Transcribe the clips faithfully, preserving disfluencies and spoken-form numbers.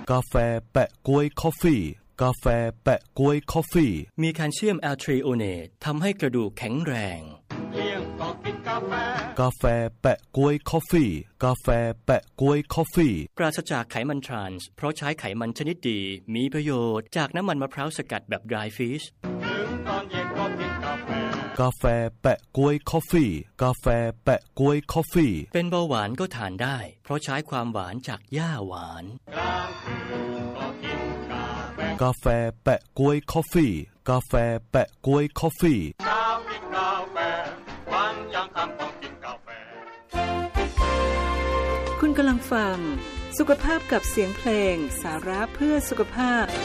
กาแฟแปะก๊วยคอฟฟี่กาแฟแปะก๊วยคอฟฟี่มีแคลเซียมแอลทรีโอเนตทำให้กระดูกแข็งแรงเลี้ยงก็กินกาแฟกาแฟแปะก๊วยคอฟฟี่กาแฟแปะก๊วยคอฟฟี่ปราศจากไขมันทรานส์เพราะใช้ไขมันชนิดดีมีประโยชน์จากน้ำมันมะพร้าวสกัดแบบ dry fish ถึงตอนเย็นก็กินกาแฟกาแฟแปะก๊วยคอฟฟี่กาแฟแปะก๊วยคอฟฟี่เป็นเบาหวานก็ทานได้เพราะใช้ความหวานจากหญ้าหวานกลางคืนก็กินกาแฟกาแฟแปะก๊วยคอฟฟี่กาแฟแปะก๊วยคอฟฟี่เช้ากินกาแฟวันยังค่ำต้องกินกาแฟคุณกำลังฟังสุขภาพกับเสียงเพลงสาระเพื่อสุขภาพ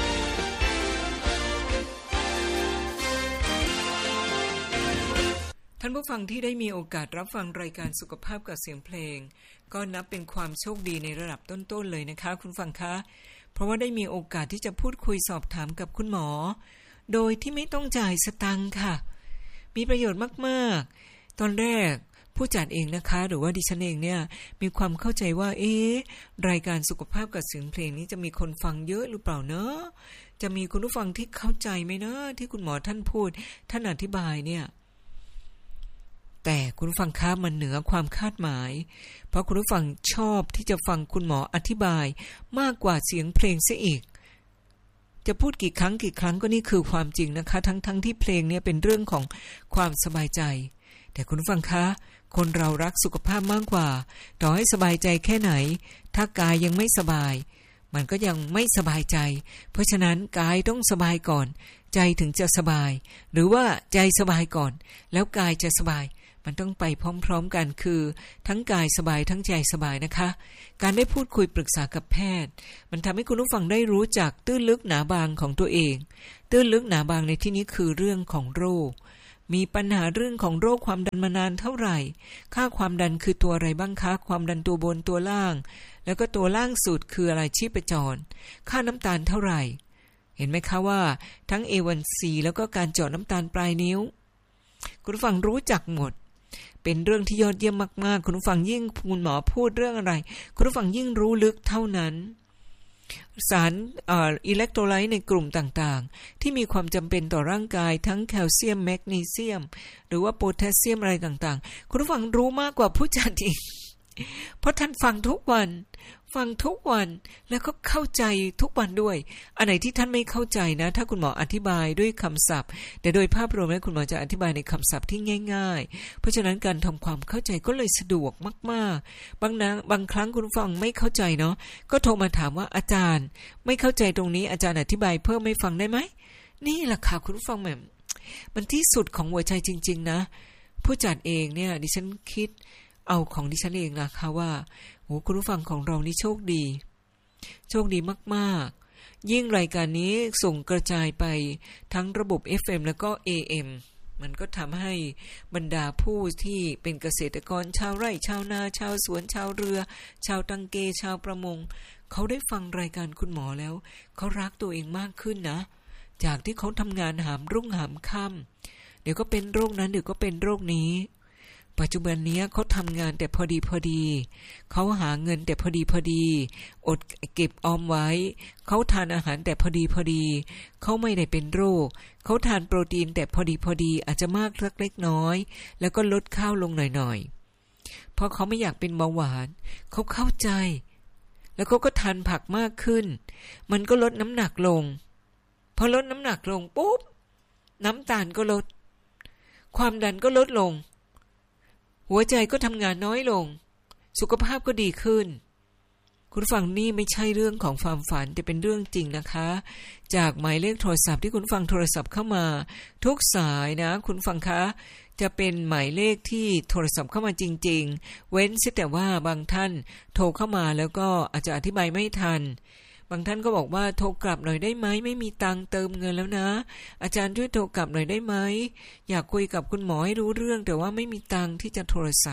ท่านผู้ฟังที่ได้มีโอกาสรับฟังรายการสุขภาพกับเสียงเพลงก็นับเป็นความโชคดีในระดับต้นๆเลยนะคะคุณฟังคะเพราะว่าได้มีโอกาสที่จะพูดคุยสอบถามกับคุณหมอโดยที่ไม่ต้องจ่ายสตังค์ค่ะมีประโยชน์มากๆตอนแรกผู้จัดเองนะคะหรือว่าดิฉันเองเนี่ยมีความเข้าใจว่าเอ๊ะรายการสุขภาพกับเสียงเพลงนี้จะมีคนฟังเยอะหรือเปล่าเนอะจะมีคุณผู้ฟังที่เข้าใจไหมเนอะที่คุณหมอท่านพูดท่านอธิบายเนี่ยแต่คุณผู้ฟังคะมันเหนือความคาดหมายเพราะคุณผู้ฟังชอบที่จะฟังคุณหมออธิบายมากกว่าเสียงเพลงเสียอีกจะพูดกี่ครั้งกี่ครั้งก็นี่คือความจริงนะคะทั้งๆ ท, ที่เพลงเนี่ยเป็นเรื่องของความสบายใจแต่คุณผู้ฟังคะคนเรารักสุขภาพมากกว่าต่อให้สบายใจแค่ไหนถ้ากายยังไม่สบายมันก็ยังไม่สบายใจเพราะฉะนั้นกายต้องสบายก่อนใจถึงจะสบายหรือว่าใจสบายก่อนแล้วกายจะสบายมันต้องไปพร้อมๆกันคือทั้งกายสบายทั้งใจสบายนะคะการได้พูดคุยปรึกษากับแพทย์มันทำให้คุณผู้ฟังได้รู้จักตื้นลึกหนาบางของตัวเองตื้นลึกหนาบางในที่นี้คือเรื่องของโรคมีปัญหาเรื่องของโรคความดันมานานเท่าไหร่ค่าความดันคือตัวอะไรบ้างคะความดันตัวบนตัวล่างแล้วก็ตัวล่างสุดคืออะไรชีพจรค่าน้ำตาลเท่าไหร่เห็นไหมคะว่าทั้ง เอ วัน ซี แล้วก็การเจาะน้ำตาลปลายนิ้วคุณผู้ฟังรู้จักหมดเป็นเรื่องที่ยอดเยี่ยมมากๆคุณผู้ฟังยิ่งคุณหมอพูดเรื่องอะไรคุณผู้ฟังยิ่งรู้ลึกเท่านั้นสารเอ่ออิเล็กโทรไลต์ในกลุ่มต่างๆที่มีความจำเป็นต่อร่างกายทั้งแคลเซียมแมกนีเซียมหรือว่าโพแทสเซียมอะไรต่างๆคุณผู้ฟังรู้มากกว่าผู้จัดอีกเพราะท่านฟังทุกวันฟังทุกวันแล้วก็เข้าใจทุกวันด้วยอันไหนที่ท่านไม่เข้าใจนะถ้าคุณหมออธิบายด้วยคำศัพท์แต่โดยภาพรวมแล้วคุณหมอจะอธิบายในคำศัพท์ที่ง่ายๆเพราะฉะนั้นการทำความเข้าใจก็เลยสะดวกมากๆบางนะบางครั้งคุณฟังไม่เข้าใจเนาะก็โทรมาถามว่าอาจารย์ไม่เข้าใจตรงนี้อาจารย์อธิบายเพิ่มให้ฟังได้ไหมนี่แหละค่ะคุณฟังแบบมันที่สุดของหัวใจจริงๆนะผู้จัดเองเนี่ยดิฉันคิดเอาของดิฉันเองนะคะว่าโหคุณผู้ฟังของเรานี่โชคดีโชคดีมากๆยิ่งรายการนี้ส่งกระจายไปทั้งระบบ เอฟ เอ็ม แล้วก็ เอ เอ็ม มันก็ทำให้บรรดาผู้ที่เป็นเกษตรกรชาวไร่ชาวนาชาวสวนชาวเรือชาวตังเกชาวประมงเขาได้ฟังรายการคุณหมอแล้วเขารักตัวเองมากขึ้นนะจากที่เขาทำงานหามรุ่งหามค่ำเดี๋ยวก็เป็นโรคนั้นเดี๋ยวก็เป็นโรคนี้ปัจจุบันนี้เขาทำงานแต่พอดีพอดีเขาหาเงินแต่พอดีพอดีอดเก็บออมไว้เขาทานอาหารแต่พอดีพอดีเขาไม่ได้เป็นโรคเขาทานโปรตีนแต่พอดีพอดีอาจจะมากสักเล็กน้อยแล้วก็ลดข้าวลงหน่อยๆเพราะเขาไม่อยากเป็นเบาหวานเขาเข้าใจแล้วเขาก็ทานผักมากขึ้นมันก็ลดน้ำหนักลงพอลดน้ำหนักลงปุ๊บน้ำตาลก็ลดความดันก็ลดลงหัวใจก็ทำงานน้อยลงสุขภาพก็ดีขึ้นคุณฟังนี่ไม่ใช่เรื่องของความฝันแต่เป็นเรื่องจริงนะคะจากหมายเลขโทรศัพท์ที่คุณฟังโทรศัพท์เข้ามาทุกสายนะคุณฟังคะจะเป็นหมายเลขที่โทรศัพท์เข้ามาจริงๆเว้นแต่ว่าบางท่านโทรเข้ามาแล้วก็อาจจะอธิบายไม่ทันบางท่านก็บอกว่าโทรกลับหน่อยได้ไหมไม่มีตังค์เติมเงินแล้วนะอาจารย์ช่วยโทรกลับหน่อยได้ไหมอยากคุยกับคุณหมอให้รู้เรื่องแต่ว่าไม่มีตังค์ที่จะโทรศัพท์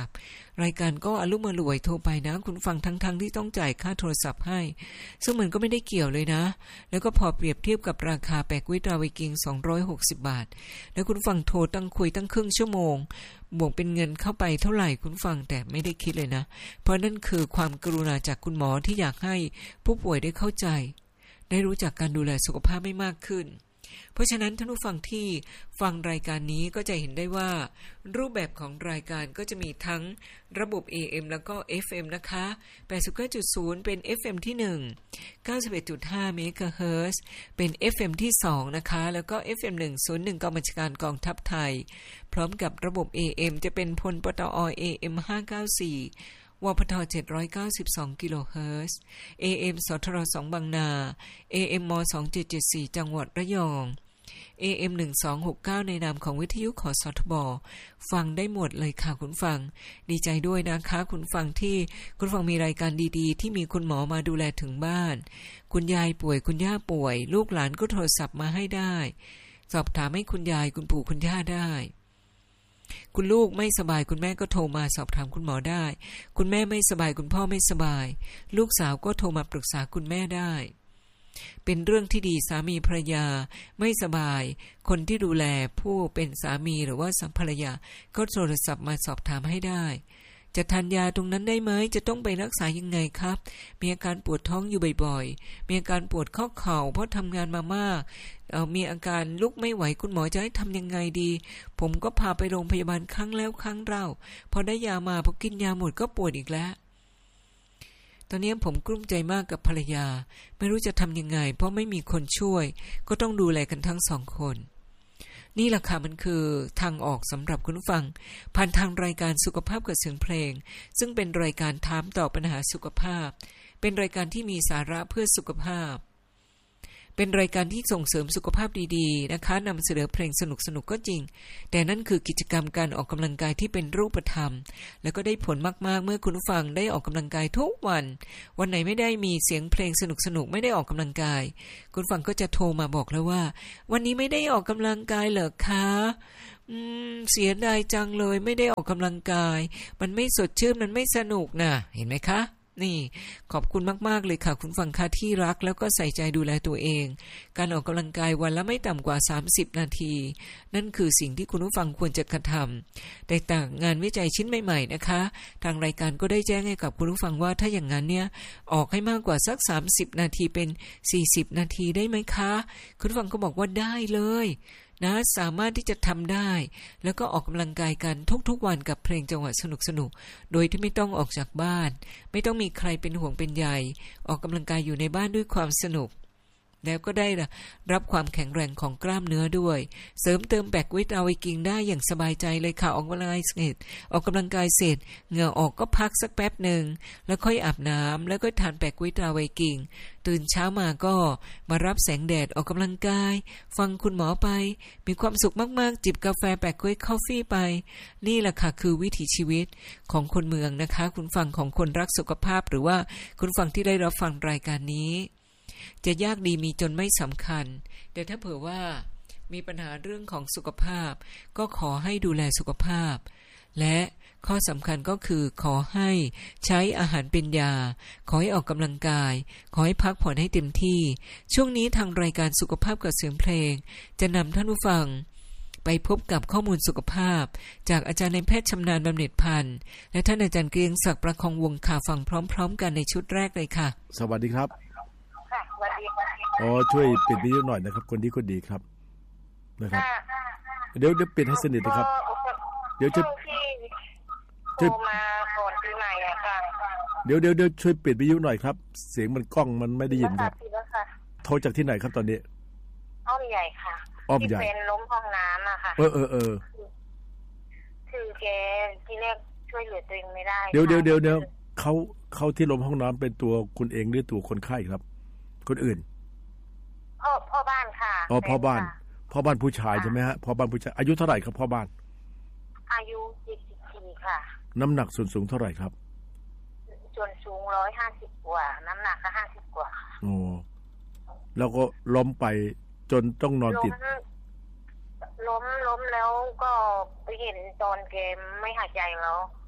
รายการก็อลุ่มอล่วยโทรไปนะคุณฟังทั้งๆที่ต้องจ่ายค่าโทรศัพท์ให้ซึ่งมันก็ไม่ได้เกี่ยวเลยนะแล้วก็พอเปรียบเทียบกับราคาแปะกุ้ยตราไวกิงสองร้อยหกสิบบาทแล้วคุณฟังโทรตั้งคุยตั้งครึ่งชั่วโมงบวกเป็นเงินเข้าไปเท่าไหร่คุณฟังแต่ไม่ได้คิดเลยนะเพราะนั่นคือความกรุณาจากคุณหมอที่อยากให้ผู้ป่วยได้เข้าใจได้รู้จักการดูแลสุขภาพไม่มากขึ้นเพราะฉะนั้นท่านผู้ฟังที่ฟังรายการนี้ก็จะเห็นได้ว่ารูปแบบของรายการก็จะมีทั้งระบบ เอ เอ็ม แล้วก็ เอฟ เอ็ม นะคะ แปดสิบเก้าจุดศูนย์ เป็น เอฟ เอ็ม ที่หนึ่ง เก้าสิบเอ็ดจุดห้า เมกะเฮิรตซ์เป็น เอฟ เอ็ม ที่สองนะคะแล้วก็ เอฟ เอ็ม หนึ่งศูนย์หนึ่ง กองบัญชาการกองทัพไทยพร้อมกับระบบ เอ เอ็ม จะเป็นพลปตอ เอ เอ็ม ห้าเก้าสี่วพทเจ็ดร้อยเก้าสิบสองกิโลเฮิรตซ์ เอ เอ็ม สทรสองบางนา เอ เอ็ม มสองเจ็ดเจ็ดสี่จังหวัดระยอง เอ เอ็ม หนึ่งสองหกเก้าในนามของวิทยุขสทบฟังได้หมดเลยค่ะคุณฟังดีใจด้วยนะคะคุณฟังที่คุณฟังมีรายการดีๆที่มีคุณหมอมาดูแลถึงบ้านคุณยายป่วยคุณย่าป่วยลูกหลานก็โทรศัพท์มาให้ได้สอบถามให้คุณยายคุณปู่คุณย่าได้คุณลูกไม่สบายคุณแม่ก็โทรมาสอบถามคุณหมอได้คุณแม่ไม่สบายคุณพ่อไม่สบายลูกสาวก็โทรมาปรึกษาคุณแม่ได้เป็นเรื่องที่ดีสามีภรรยาไม่สบายคนที่ดูแลผู้เป็นสามีหรือว่าสามีภรรยาก็โทรศัพท์มาสอบถามให้ได้จะทานยาตรงนั้นได้ไหมจะต้องไปรักษายังไงครับมีอาการปวดท้องอยู่บ่อยๆมีอาการปวดข้อเข่าเพราะทำงานมามากเอ่อมีอาการลุกไม่ไหวคุณหมอจะให้ทำยังไงดีผมก็พาไปโรงพยาบาลครั้งแล้วครั้งเล่าพอได้ยามาพอกินยาหมดก็ปวดอีกแล้วตอนนี้ผมกลุ้มใจมากกับภรรยาไม่รู้จะทำยังไงเพราะไม่มีคนช่วยก็ต้องดูแลกันทั้งสองคนนี่แหละค่ะมันคือทางออกสำหรับคุณผู้ฟังผ่านทางรายการสุขภาพกับเสียงเพลงซึ่งเป็นรายการถามตอบปัญหาสุขภาพเป็นรายการที่มีสาระเพื่อสุขภาพเป็นรายการที่ส่งเสริมสุขภาพดีๆนะคะนำเสนอเพลงสนุกๆก็จริงแต่นั่นคือกิจกรรมการออกกำลังกายที่เป็นรูปธรรมแล้วก็ได้ผลมากๆเมื่อคุณผู้ฟังได้ออกกำลังกายทุกวันวันไหนไม่ได้มีเสียงเพลงสนุกๆไม่ได้ออกกำลังกายคุณฟังก็จะโทรมาบอกแล้วว่าวันนี้ไม่ได้ออกกำลังกายเหรอคะอืมเสียดายจังเลยไม่ได้ออกกำลังกายมันไม่สดชื่นมันไม่สนุกนะเห็นไหมคะนี่ขอบคุณมากๆเลยค่ะคุณฟังค่ะที่รักแล้วก็ใส่ใจดูแลตัวเองการออกกำลังกายวันละไม่ต่ำกว่าสามสิบนาทีนั่นคือสิ่งที่คุณผู้ฟังควรจะกระทำแต่ต่างงานวิจัยชิ้นใหม่ๆนะคะทางรายการก็ได้แจ้งให้กับคุณผู้ฟังว่าถ้าอย่างนั้นเนี่ยออกให้มากกว่าสักสามสิบนาทีเป็นสี่สิบนาทีได้ไหมคะคุณผู้ฟังก็บอกว่าได้เลยนะสามารถที่จะทำได้แล้วก็ออกกำลังกายกันทุกๆวันกับเพลงจังหวะสนุกๆโดยที่ไม่ต้องออกจากบ้านไม่ต้องมีใครเป็นห่วงเป็นใยออกกำลังกายอยู่ในบ้านด้วยความสนุกแล้วก็ได้รับความแข็งแรงของกล้ามเนื้อด้วยเสริมเติมแบควิตเอาไว้กินได้อย่างสบายใจเลยค่ะออกกำลังกายเสร็จออกกำลังกายเสร็จเหงื่อออกก็พักสักแป๊บหนึ่งแล้วค่อยอาบน้ำแล้วก็ทานแบควิตเอาไว้กินตื่นเช้ามาก็มารับแสงแดดออกกำลังกายฟังคุณหมอไปมีความสุขมากๆจิบกาแฟแบควิตคอฟฟี่ไปนี่แหละค่ะคือวิถีชีวิตของคนเมืองนะคะคุณฟังของคนรักสุขภาพหรือว่าคุณฟังที่ได้รับฟังรายการนี้จะยากดีมีจนไม่สำคัญแต่ถ้าเผื่อว่ามีปัญหาเรื่องของสุขภาพก็ขอให้ดูแลสุขภาพและข้อสำคัญก็คือขอให้ใช้อาหารเป็นยาขอให้ออกกำลังกายขอให้พักผ่อนให้เต็มที่ช่วงนี้ทางรายการสุขภาพกับเสียงเพลงจะนำท่านผู้ฟังไปพบกับข้อมูลสุขภาพจากอาจารย์นายแพทย์ชำนาญบำเหน็จพันธ์และท่านอาจารย์เกรียงศักดิ์ประคองวงศ์ค่ะฟังพร้อมๆกันในชุดแรกเลยค่ะสวัสดีครับอ๋อช่วยปิดวิทยุหน่อยนะครับคนดีคนดีครับนะครับเดี๋ยวเดี๋ยวปิดให้สนิทนะครับเดี๋ยวจะช่วยมาก่อนปีใหม่อ่ะค่ะเดี๋ยวเดี๋ยวเดี๋ยวช่วยปิดวิทยุหน่อยครับเสียงมันกล้องมันไม่ได้ยินครับโทรจากที่ไหนครับตอนนี้อ้อมใหญ่ค่ะอ้อมใหญ่ที่เป็นล้มห้องน้ำอะค่ะเออเออเออคือแกที่แรกช่วยเหลือตัวเองไม่ได้เดี๋ยวเดี๋ยวเดี๋ยวเดี๋ยวเขาเขาที่ล้มห้องน้ำเป็นตัวคุณเองหรือตัวคนไข้ครับคนอื่นพ่อพ่อบ้านค่ะอ๋อพ่อบ้านพ่อบ้านผู้ชายใช่ไหมฮะพ่อบ้านผู้ชายอายุเท่าไหร่ครับพ่อบ้านอายุยี่สิบปีค่ะน้ำหนักส่วนสูงเท่าไหร่ครับส่วนสูงร้อยห้าสิบกว่าน้ำหนักก็ห้าสิบกว่าโอ้แล้วก็ล้มไปจนต้องนอนติดล้มล้มแล้วก็ไปเห็นตอนแกไม่หายใจแล้วคื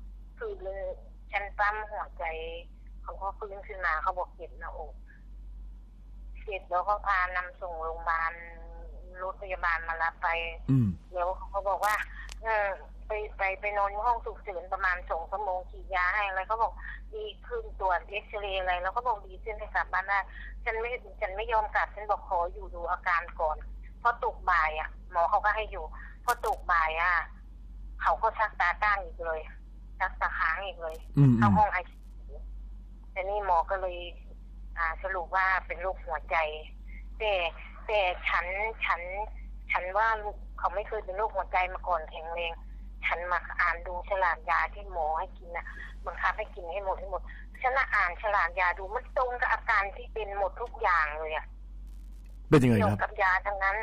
คืนฉันปั๊มหัวใจเขาก็ฟื้นขึ้นมาเขาบอกเจ็บหน้าอกเสร็จแล้วก็พานำส่งโรงพยาบาลรถพยาบาลมารับไปแล้วเขาบอกว่าเออไปไปไปนอนห้องฉุกเฉินประมาณสองชั่วโมงฉีดยาให้อะไรเขาบอกดีขึ้นตรวจเอ็กซเรย์อะไรแล้วก็บอกดีขึ้นให้กลับบ้านได้ฉันไม่ฉันไม่ยอมกลับฉันบอกขออยู่ดูอาการก่อนพอตกบ่ายอ่ะหมอเขาก็ให้อยู่พอตกบ่ายอ่ะเขาก็ชักตาตั้งอีกเลยชักตาค้างอีกเลยเข้าห้องไอซียูแต่นี่หมอก็เลยอ่าสรุปว่าเป็นโรคหัวใจแต่แต่ฉันฉันฉันว่าเขาไม่เคยเป็นโรคหัวใจมาก่อนแข็งแรงฉันมาอ่านดูฉลากยาที่หมอให้กินน่ะบังคับให้กินให้หมดให้หมดฉันอ่านฉลากยาดูมันตรงกับอาการที่เป็นหมดทุกอย่างเลยอ่ะเป็นยังไงครับเกี่ยวกับยาทั้งนั้น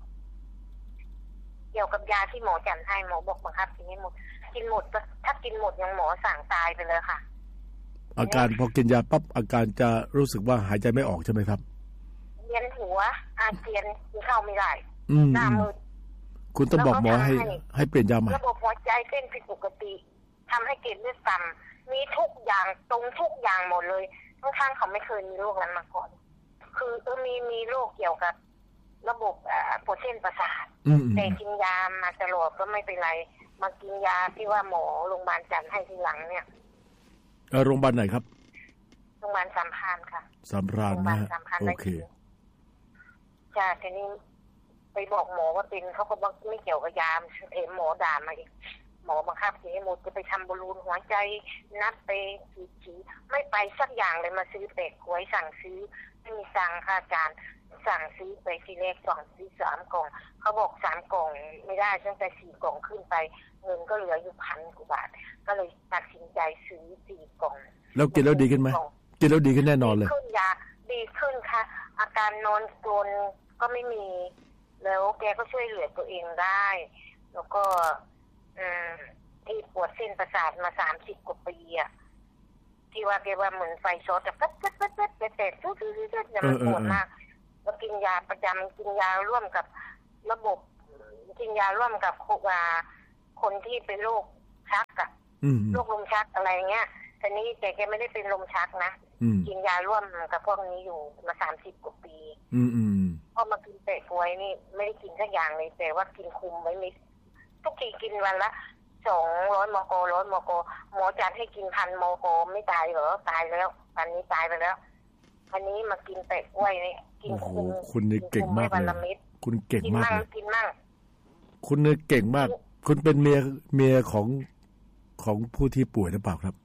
เกี่ยวกับยาที่หมอจัดให้หมอบอกบังคับกินให้หมดกินหมดถ้ากินหมดยังหมอสั่งตายไปเลยค่ะอาการพอกินยาปั๊บอาการจะรู้สึกว่าหายใจไม่ออกใช่ไหมครับเวียนหัวอาเจียนกินข้าวไม่ได้หน้ามืดคุณต้องบอกหมอให้ให้เปลี่ยนยาใหม่ระบบหัวใจเต้นผิดปกติทำให้เกล็ดเลือดต่ำมีทุกอย่างตรงทุกอย่างหมดเลยทั้งๆเขาไม่เคยมีโรคนั้นมาก่อนคือเออมีมีโรคเกี่ยวกับระบบอ่าปวดเส้นประสาทแต่กินยามาตลอดก็ไม่เป็นไรมากินยาที่ว่าหมอโรงพยาบาลจัดให้ทีหลังเนี่ยเออโรงพยาบาลไหนครับโรงพยาบาลสามพรานค่ะสามพรานนะโอเคจ้าทีนี้ไปบอกหมอว่าเป็นเขาก็บอกไม่เกี่ยวกับยาเอ็มหมอด่ามาอีกหมอบังคับให้หมดจะไปทำบอลลูนหัวใจนัดไปฉีดไม่ไปสักอย่างเลยมาซื้อเป็ดหวยสั่งซื้อไม่มีตังค่าจานสั่งซื้อไปทีแรกสองซื้อสามกล่องเขาบอกสามกล่องไม่ได้ตั้งแต่สี่กล่องขึ้นไปเงินก็เหลืออยู่พันกว่าบาทก็เลยตัดสินใจซื้อสี่กล่องแล้วกินแล้วดีขึ้นไหมกินแล้วดีขึ้นแน่นอนเลยขึ้นยาดีขึ้นค่ะอาการนอนกรนก็ไม่มีแล้วแกก็ช่วยเหลือตัวเองได้แล้วก็อืมที่ปวดเส้นประสาทมาสามสิบกว่าปีอ่ะที่ว่าแกว่าเหมือนไฟช็อตแต่ปั๊บปั๊บปั๊บปั๊บแต่แต่ทุกทีที่จะมันปวดมากแล้วกินยาประจำกินยาร่วมกับระบบกินยาร่วมกับคนที่เป็นโรคชักอ่ะโรคลมชักอะไรเงี้ยแต่นี่แกแกไม่ได้เป็นลมชักนะกินยาร่วมกับพวกนี้อยู่มาสามสิบกว่าปีพอมากินเตะกล้วยนี่ไม่ได้กินสักอย่างเลยแต่ว่ากินคุมไว้นิดทุกทีกินวันละสองร้อยมกร้อยมกหมอจัดให้กินพันมกไม่ตายเหรอตายแล้วตอนนี้ตายไปแล้วอันนี้มากินเตะกล้วยนี่กินคุมคุณนี่เก่งมากเลยคุณเก่งมากเลยกินมั่งคุณนี่เก่งมากคุณเป็นเมียเมียของของผู้ที่ป่วยหรือเปล่าครับ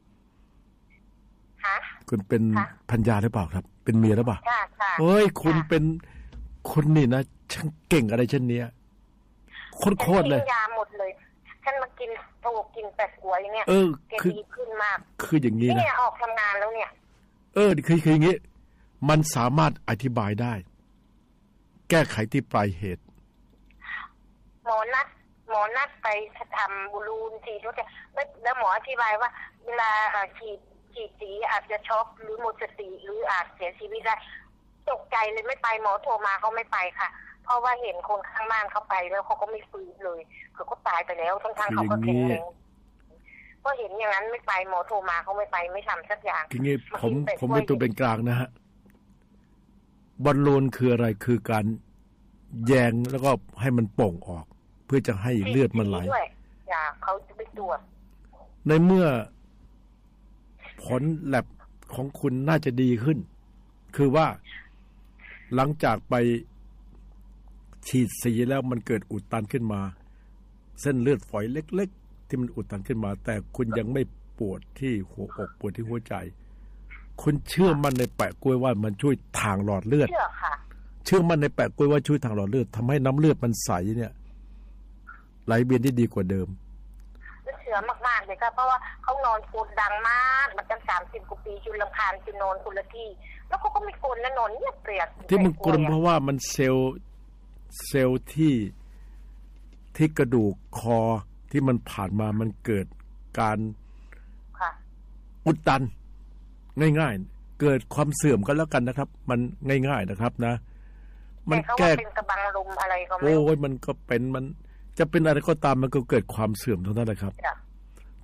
คุณเป็นภรรยาหรือเปล่าครับเป็นเมียหรือเปล่าเฮ้ยคุณเป็นคุณนี่นะช่างเก่งอะไรเช่นนี้โคตรเลยกินยาหมดเลยฉันมากินโถกินแปดหัวอย่างเงี้ยแกดีขึ้นมากคืออย่างนี้นะเนี่ยออกทำงานแล้วเนี่ยเออคือคืออย่างนี้มันสามารถอธิบายได้แก้ไขที่ปลายเหตุหมอนัดหมอนัดไปทำบูรูนฉีดแล้วแล้วหมออธิบายว่าเวลาฉีดฉีดสีอาจจะช็อกหรือหมดสติหรืออาจเสียชีวิตได้ตกใจเลยไม่ไปหมอโทรมาเขาไม่ไปค่ะเพราะว่าเห็นคนข้างบ้านเขาไปแล้วเขาก็ไม่ฟื้นเลยเขาก็ตายไปแล้วทั้งทางเขาก็แข็งแรงก็เห็นอย่างนั้นไม่ไปหมอโทรมาเขาไม่ไปไม่ทำสักอย่างทีนี้ผมผมเป็นตัวเป็นกลางนะฮะบอลลูนคืออะไรคือการแยงแล้วก็ให้มันโป่งออกเพื่อจะให้เลือดมันไหลอย่าเขาจะไปตรวจในเมื่อผลแลบของคุณน่าจะดีขึ้นคือว่าหลังจากไปฉีดสีแล้วมันเกิดอุดตันขึ้นมาเส้นเลือดฝอยเล็กๆที่มันอุดตันขึ้นมาแต่คุณยังไม่ปวดที่หัวอกปวดที่หัวใจคุณเชื่อมั่นในแปะกล้วยว่ามันช่วยทางหลอดเลือดเชื่อค่ะเชื่อมั่นในแปะกล้วยว่าช่วยทางหลอดเลือดทำให้น้ำเลือดมันใสเนี่ยไหลเวียนได้ดีกว่าเดิมเชื่อมากๆเลยค่ะเพราะว่าเขานอนกรนดังมากมันตั้งสามสิบกว่าปีจนรำคาญจนนอนคนละที่แล้วเขาก็ไม่กรนแล้วนอนเงียบเปรียบที่มันกรนเพราะว่ามันเซลล์เซลล์ที่ที่กระดูกคอที่มันผ่านมามันเกิดการอุดตันง่ายๆเกิดความเสื่อมก็แล้วกันนะครับมันง่ายๆนะครับนะมันแก้เป็นกระบังลมอะไรก็ไม่โอ้ยมันก็เป็นมันจะเป็นอะไรก็ตามมันก็เกิดความเสื่อมเท่านั้นแหละครับ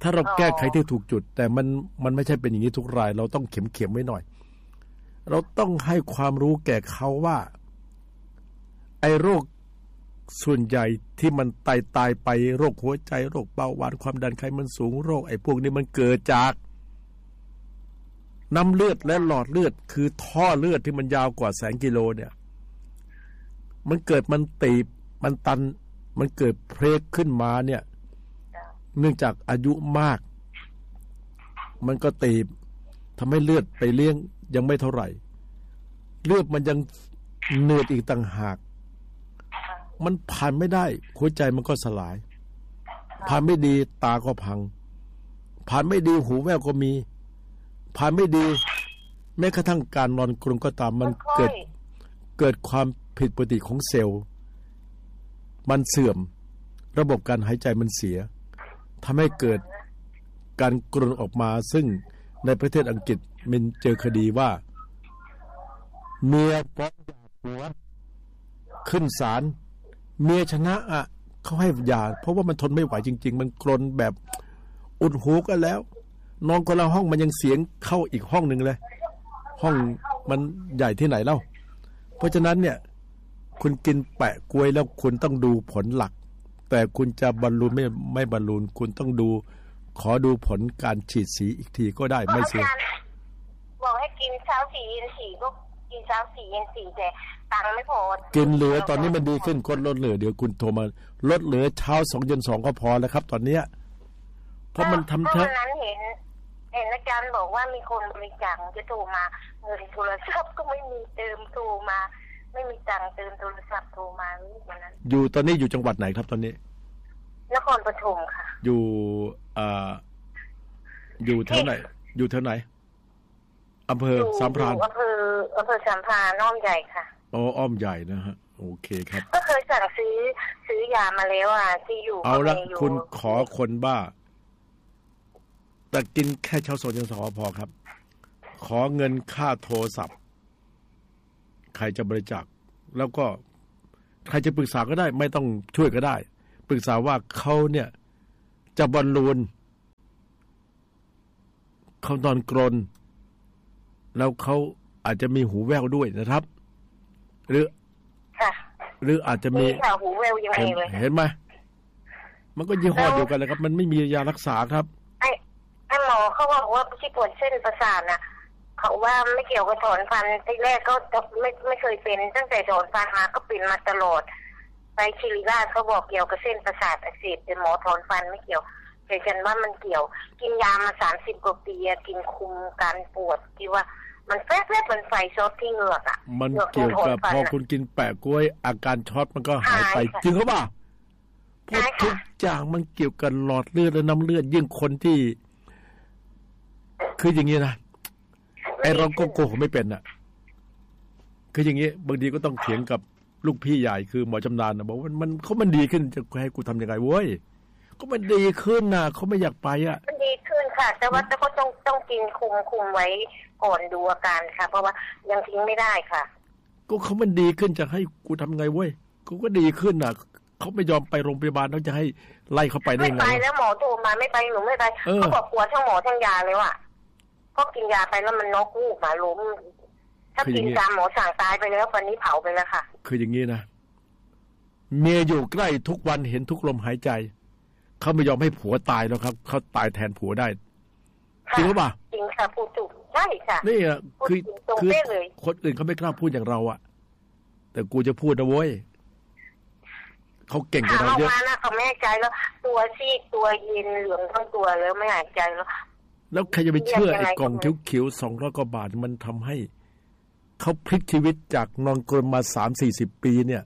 ถ้าเราแก้ไขที่ถูกจุดแต่มันมันไม่ใช่เป็นอย่างนี้ทุกรายเราต้องเข็มเข็มไว้หน่อยเราต้องให้ความรู้แก่เขาว่าไอ้โรคส่วนใหญ่ที่มันตายตายไปโรคหัวใจโรคเบาหวานความดันไขมันสูงโรคไอ้พวกนี้มันเกิดจากน้ำเลือดและหลอดเลือดคือท่อเลือดที่มันยาวกว่าแสนกิโลเนี่ยมันเกิดมันตีบมันตันมันเกิดเพลกขึ้นมาเนี่ยเนื่องจากอายุมากมันก็ตีบทำให้เลือดไปเลี้ยงยังไม่เท่าไหร่เลือดมันยังเหนื่อยอีกต่างหากมันผ่านไม่ได้หัวใจมันก็สลายผ่านไม่ดีตาก็พังผ่านไม่ดีหูแว่วก็มีผ่านไม่ดีแม้กระทั่งการนอนกรนก็ตามมันเกิดเกิดความผิดปกติของเซลล์มันเสื่อมระบบการหายใจมันเสียทำให้เกิดการกรนออกมาซึ่งในประเทศอังกฤษมันเจอคดีว่าเมียฟ้องหย่าผัวขึ้นศาลเมียชนะอ่ะเขาให้หย่าเพราะว่ามันทนไม่ไหวจริงๆมันกรนแบบอุดหูกันแล้วนอนคนละห้องมันยังเสียงเข้าอีกห้องหนึ่งเลยห้องมันใหญ่ที่ไหนเล่าเพราะฉะนั้นเนี่ยคุณกินแปะกล้วยแล้วคุณต้องดูผลหลักแต่คุณจะบอลลูนไม่ไม่บอลลูนคุณต้องดูขอดูผลการฉีดสีอีกทีก็ได้ไม่เสียบอกให้กินเช้าสี่เย็นสี่ก็กินเช้าสี่เย็นสี่แต่ตังค์ไม่พอกินเหลือตอนนี้มันดีขึ้นคนลดเหลือเดี๋ยวคุณโทรมาลดเหลือเช้าสองเย็นสองก็พอแล้วครับตอนเนี้ยเพราะมันทำเท่านั้นเห็นเห็นอาจารย์บอกว่ามีคนบริจาคจะโทรมาเงินโทรศัพท์ก็ไม่มีเติมโทรมาไม่มีตังค์เติมโทรศัพท์โทรมาวันนั้นอยู่ตอนนี้อยู่จังหวัดไหนครับตอนนี้นครปฐมค่ะอยู่อ่าอยู่แถวไหนอยู่แถวไหนอำเภอสามพรานอำเภออำเภอสามพรานอ้อมใหญ่ค่ะอ๋ออ้อมใหญ่นะฮะโอเคครับก็เคยสั่งซื้อซื้อยามาแล้วอ่ะที่อยู่เอาละคุณขอคนบ้าแต่กินแค่เช้าโซนยังสองพอครับขอเงินค่าโทรศัพท์ใครจะบริจาคแล้วก็ใครจะปรึกษาก็ได้ไม่ต้องช่วยก็ได้ปรึกษาว่าเขาเนี่ยจะบอลลูนเขานอนกรนแล้วเขาอาจจะมีหูแว่วด้วยนะครับหรือหรืออาจจะมีหูแว่วยังไงเลยเห็นไหมมันก็ยี่ห้อเดียวกันเลยครับมันไม่มียารักษาครับไอ้ไอ้หมอเขาบอกว่าที่ปวดเส้นประสาทน่ะเขาว่าไม่เกี่ยวกับถอนฟันที่แรกก็ไม่ไม่เคยเป็นตั้งแต่ถอนฟันมาก็เป็นมาตลอดไปชิริราชเขาบอกเกี่ยวกับเส้นประสาทอักเสบเป็นหมอถอนฟันไม่เกี่ยวแต่ฉันว่ามันเกี่ยวกินยามาสามสิบกว่าปีกินคุมการปวดที่ว่ามันแฟบๆมันไฟช็อตที่เหงือกอ่ะมันเกี่ยวกับพอคุณกินแปะกล้วยอาการช็อตมันก็หายไปจริงหรือเปล่าเพราะทุกอย่างมันเกี่ยวกับหลอดเลือดและน้ำเลือดยิ่งคนที่คืออย่างนี้นะไอเราก็โกหกไม่เป็นอ่ะคืออย่างนี้บางทีก็ต้องเถียงกับลูกพี่ใหญ่คือหมอจำนานนะบอกว่ามันเขามันดีขึ้นจะให้กูทำยังไงเว้ยก็มันดีขึ้นนะเขาไม่อยากไปอ่ะมันดีขึ้นค่ะแต่ว่าแต่ก็ต้องต้องกินคุมคุมไว้ก่อนดูอาการค่ะเพราะว่ายังทิ้งไม่ได้ค่ะก็เขามันดีขึ้นจะให้กูทำไงเว้ยกูก็ดีขึ้นน่ะเขาไม่ยอมไปโรงพยาบาลแล้วจะให้ไล่เขาไปได้ไงไม่ไปแล้วหมอโทรมาไม่ไปหนูไม่ไปเขาบอกกลัวทั้งหมอทั้งยาเลยว่ะก็กินยาไปแล้วมันน็อกวูบมาล้มถ้ากินตามหมอสั่งตายไปแล้ววันนี้เผาไปแล้วค่ะคืออย่างนี้นะเมียอยู่ใกล้ทุกวันเห็นทุกลมหายใจเขาไม่ยอมให้ผัวตายแล้วครับเขาตายแทนผัวได้จริงหรือเปล่าจริงค่ะพูดถูกใช่ค่ะนี่อ่ะคือคือคนอื่นเขาไม่กล้าพูดอย่างเราอ่ะแต่กูจะพูดนะเว้ยเขาเก่งกว่าเราเยอะนะเขาไม่หายใจแล้วตัวซีดตัวเย็นเหลืองทั้งตัวแล้วไม่หายใจแล้วแล้วใครจะไปเชื่อไอ้กล่องเขียวๆสองร้อยกว่าบาทมันทำให้เขาพลิกชีวิตจากนอนกรนมาสามสี่สิบปีเนี่ย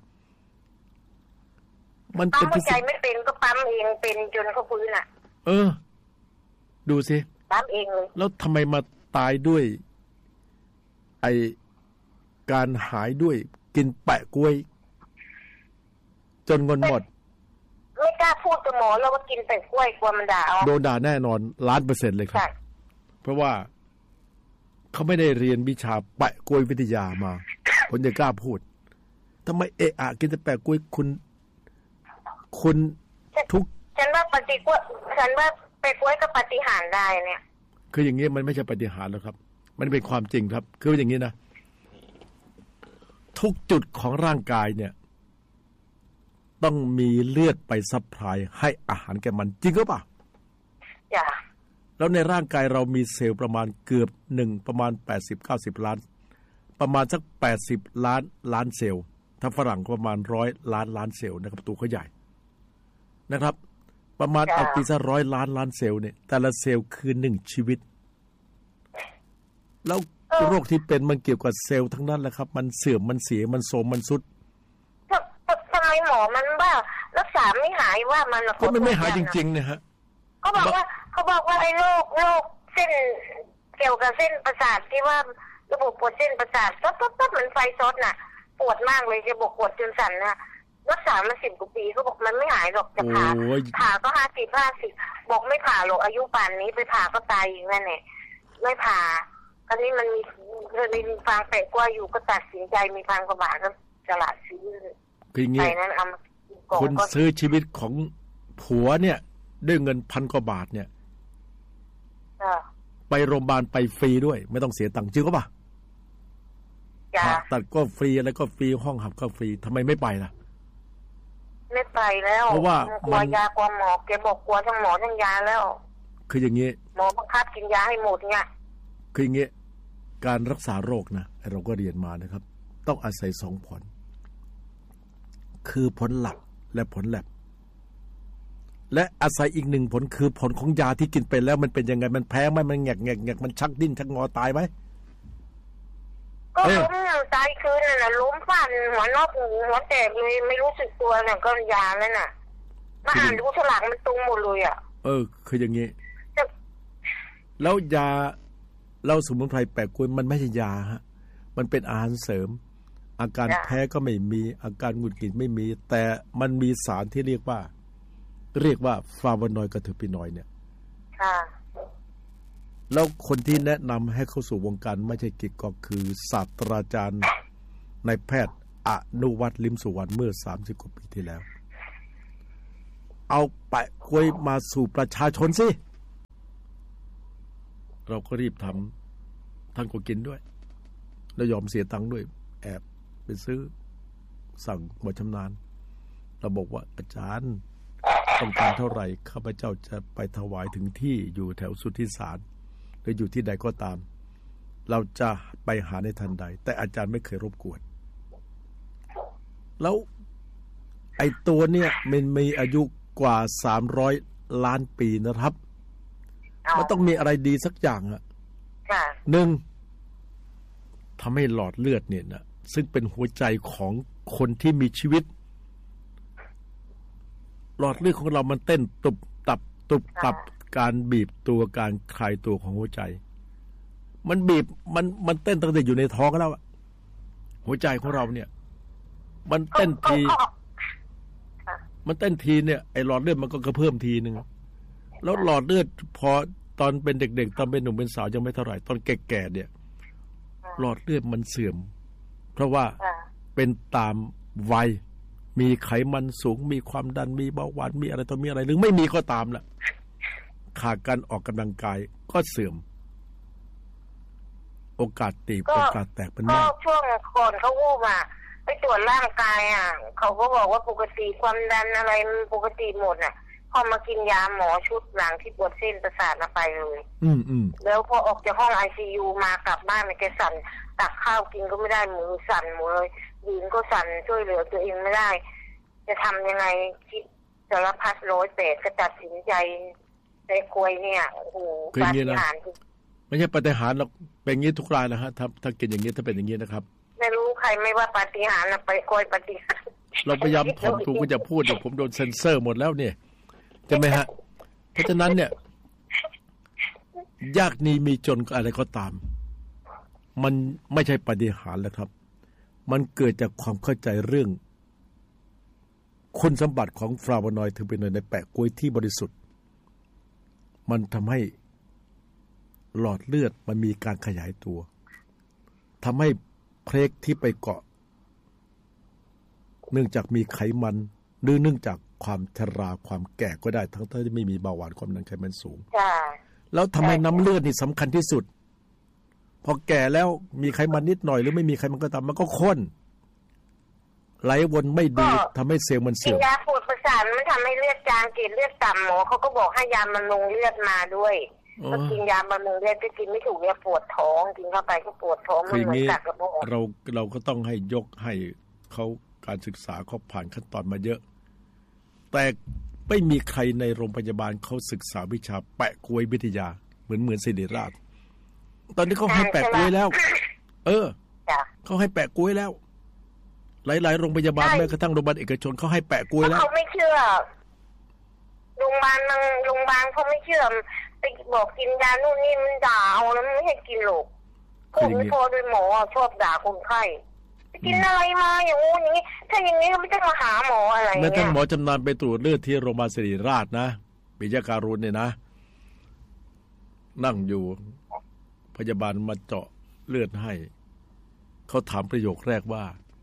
มันปั๊มหัวใจไม่เป็นก็ปั๊มเองเป็นจนเขาฟื้นอ่ะเออดูสิปั๊มเองเลยแล้วทำไมมาตายด้วยไอการหายด้วยกินแปะกล้วยจนเงินหมดไม่กล้าพูดกับหมอแล้วว่ากินแปะกล้วยกลัวมันด่าเอาโดนด่าแน่นอนล้านเปอร์เซ็นต์เลยครับเพราะว่าเขาไม่ได้เรียนวิชาแปะกล้วยวิทยามาผมจะกล้าพูดทำไมเอะอะกินแต่แปะกล้วยคุณคุณทุกฉันว่าปฏิกล้วยฉันว่าแปไปกล้วยก็ปาฏิหาริย์ได้เนี่ยคืออย่างนี้มันไม่ใช่ปาฏิหาริย์แล้วครับมันเป็นความจริงครับคืออย่างนี้นะทุกจุดของร่างกายเนี่ยต้องมีเลือดไปซัพพลายให้อาหารแก่มันจริงหรือเปล่าจ้ะแล้วในร่างกายเรามีเซลล์ประมาณเกือบหนึ่งประมาณ แปดสิบถึงเก้าสิบ ล้านประมาณสักแปดสิบล้านล้านเซลล์ถ้าฝรั่งประมาณหนึ่งร้อยล้านล้านเซลล์นะครับตัวเขาใหญ่นะครับประมาณเอาปีสักร้อยล้านล้านเซลล์เนี่ยแต่ละเซลล์คือหนึ่งชีวิตแล้วโรคที่เป็นมันเกี่ยวกับเซลล์ทั้งนั้นแหละครับมันเสื่อมมันเสียมันโทรมมันสุดทำไมหมอมันบ้ารักษาไม่หายว่ามันก็มันไม่หายจริงๆเนี่ยฮะเขาบอกว่าเขาบอกว่าไอ้โรคโรคเส้นเกี่ยวกับเส้นประสาทที่ว่าระบบปวดเส้นประสาทต๊ดๆๆเหมือนไฟช็อตน่ะปวดมากเลยจะบอกปวดจนสั่นนะรักษามาสิบกว่าปีเขาบอกมันไม่หายหรอกจะผ่าผ่าก็ห้าสิบห้าสิบบอกไม่ผ่าหรอกอายุป่านนี้ไปผ่าก็ตายอีกแน่แน่ไม่ผ่าตอนนี้มันมีเคยมีฟางแปะกล้วยอยู่ก็ตัดสินใจมีฟางกระบาดก็สละซื้อคืออย่างนี้คุณซื้อชีวิตของผัวเนี่ยด้วยเงินพันกว่าบาทเนี่ยไปโรงพยาบาลไปฟรีด้วยไม่ต้องเสียตังค์จริงก็ป่ะผ่าตัดก็ฟรีอะไรก็ฟรีห้องหับก็ฟรีทำไมไม่ไปล่ะไม่ไปแล้วเพราะว่ากลัวยากลัวหมอแกบอกกลัวทั้งหมอทั้งยาแล้วคืออย่างนี้หมอบังคับกินยาให้หมดเนี่ยคืออย่างนี้การรักษาโรคนะเราก็เรียนมานะครับต้องอาศัยสองผลคือผลหลักและผลแลบและอาศัยอีกหนึ่งผลคือผลของยาที่กินไปแล้วมันเป็นยังไงมันแพ้ไหมมันแงกแงกแงกมันชักดิ้นชักงอตายไหมก็ล้มตายคืนน่ะนะล้มฟันหัวนอกหูหัวแตกเลยไม่รู้สึกตัวน่ะก็ยาแล้วน่ะมาอ่านดูฉลากมันตรงหมดเลยอ่ะเออคืออย่างงี้แล้วยาเหล้าสมุนไพรแปะกล้วยมันไม่ใช่ยาฮะมันเป็นอาหารเสริมอาการแพ้ก็ไม่มีอาการหงุดหงิดไม่มีแต่มันมีสารที่เรียกว่าเรียกว่าฟลาโวนอยด์กับเทอร์ปินอยด์เนี่ยค่ะแล้วคนที่แนะนำให้เข้าสู่วงการไม่ใช่กิจก็คือศาสตราจารย์นายแพทย์อนุวัฒน์ลิ้มสุวรรณเมื่อสามสิบกว่าปีที่แล้วเอาแปะกล้วยมาสู่ประชาชนสิเราก็รีบทำท่านก็กินด้วยแล้วยอมเสียตังค์ด้วยแอบไปซื้อสั่งบทชำนาญเราบอกว่าอาจารย์ต้องการเท่าไหร่ข้าพเจ้าจะไปถวายถึงที่อยู่แถวสุทธิสารหรืออยู่ที่ใดก็ตามเราจะไปหาในทันใดแต่อาจารย์ไม่เคยรบกวนแล้วไอ้ตัวเนี่ยมันมีอายุกว่าสามร้อยล้านปีนะครับมันต้องมีอะไรดีสักอย่างอ่ะหนึ่งทำให้หลอดเลือดเนี่ยนะซึ่งเป็นหัวใจของคนที่มีชีวิตหลอดเลือดของเรามันเต้นตุบตับตุบตับการบีบตัวการคลายตัวของหัวใจมันบีบมันมันเต้นตั้งแต่อยู่ในท้องแล้วหัวใจของเราเนี่ยมันเต้นทีมันเต้นทีเนี่ยไอ้หลอดเลือดมันก็กระเพิ่มทีนึงแล้วหลอดเลือดพอตอนเป็นเด็กๆตอนเป็นหนุ่มเป็นสาวยังไม่เท่าไหร่ตอนแก่ๆเนี่ยหลอดเลือดมันเสื่อมเพราะว่าเป็นตามวัยมีไขมันสูงมีความดันมีเบาหวานมีอะไรต่อมีอะไรหรือไม่มีก็ตามละขาดการออกกำลังกายก็เสื่อมโอกาสตีบโอกาสแตกเป็นมากก็ช่วงก่อนเขาวูบอ่ะไปตรวจร่างกายอ่ะเขาก็บอกว่าปกติความดันอะไรปกติหมดอ่ะพอมากินยาหมอชุดหลังที่ปวดเส้นประสาทมาไปเลยอืมอืมแล้วพอออกจากห้องไอซียูมากลับบ้านแกสั่นตักข้าวกินก็ไม่ได้มือสั่นหมดเลยยืนก็สั่นช่วยเหลือตัวเองไม่ได้จะทำยังไงคิดสารพัดร้อยแปดก็ตัดสินใจใส่กล้วยเนี่ยโอ้โหปาฏิหาริย์ไม่ใช่ปาฏิหาริย์หรอกเป็นอย่างนี้ทุกรายนะฮะถ้าถ้ากินอย่างนี้ถ้าเป็นอย่างนี้นะครับไม่รู้ใครไม่ว่าปาฏิหาริย์นะไปกล้วยปาฏิหาริย์เราพยายามถ่อมตัวก็จะพูดแต่ผมโดนเซ็นเซอร์หมดแล้วเนี่ยใช่ไหมฮะเพราะฉะนั้นเนี่ยยากนี้มีจนก็อะไรก็ตามมันไม่ใช่ปาฏิหาริย์แล้วครับมันเกิดจากความเข้าใจเรื่องคุณสมบัติของฟลาโวนอยด์เทอร์ปินอยด์ในแปะกล้วยที่บริสุทธิ์มันทำให้หลอดเลือดมันมีการขยายตัวทำให้เพลกที่ไปเกาะเนื่องจากมีไขมันหรือเนื่องจากความชราความแก่ก็ได้ทั้งที่ไม่มีเบาหวานความดันไขมันสูงใช่แล้วทำไมน้ำเลือดนี่สำคัญที่สุดพอแก่แล้วมีไขมันนิดหน่อยหรือไม่มีไขมันก็ตามมันก็ข้นไหลวนไม่ดีทำให้เซลล์มันเสื่อมกินยาปวดประสาทมันทำให้เลือดจางเกล็ดเลือดต่ำหมอเขาก็บอกให้ยาบำรุงเลือดมาด้วยก็กินยาบำรุงเลือดก็กินไม่ถูกเนี่ยปวดท้องกินเข้าไปก็ปวดท้องมันเหมือนกัดกระเพาะเราเราก็ต้องให้ยกให้เขาการศึกษาเขาผ่านขั้นตอนมาเยอะแต่ไม่มีใครในโรงพยาบาลเขาศึกษาวิชาแปะกล้วยวิทยาเหมือนเหมือนศิริราชตอนนี้เขาให้แปะกล้วยแล้วเออเขาให้แปะกล้วยแล้วหลายๆโรงพยาบาลแม้กระทั่งโรงพยาบาลเอกชนเขาให้แปะกล้วยแล้วเขาไม่เชื่อโรงพยาบาลมันโรงพยาบาลเขาไม่เชื่อไปบอกกินยานู่นนี่มันด่าเอาแล้วไม่ให้กินหรอกพวกนี้พอโดยหมอชอบด่าคนไข้กินอะไรมาอย่างงู้นอย่างนี้ถ้าอย่างนี้ก็ไม่ต้องมาหาหมออะไรเนี่ยเมื่อท่านหมอจำนานไปตรวจเลือดที่โรงพยาบาลศิริราชนะปิยการุณเนี่ยนะนั่งอยู่พยาบาลมาเจาะเลือดให้เขาถามประโยคแรกว่า